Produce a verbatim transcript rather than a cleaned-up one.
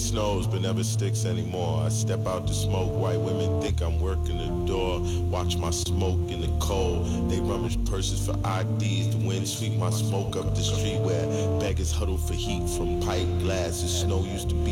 snows but never sticks anymore. I step out to smoke, white women think I'm working the door. Watch my smoke in the cold. They rummage purses for I Ds. The wind sweep my smoke up the street where beggars huddle for heat from pipe glass. The snow used to be